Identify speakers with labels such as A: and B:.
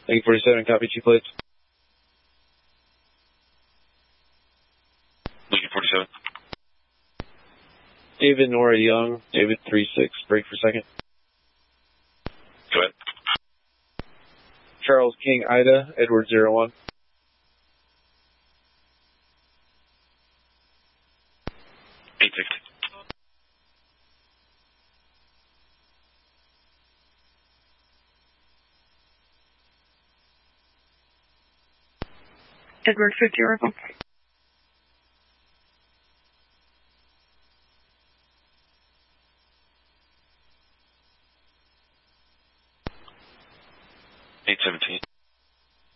A: Yankee 47, copy, Chief Blades.
B: Yankee 47.
A: David Nora Young, David 36, break for second.
B: Go ahead.
A: Charles King Ida, Edward 01.
C: Edward 50 Oracle.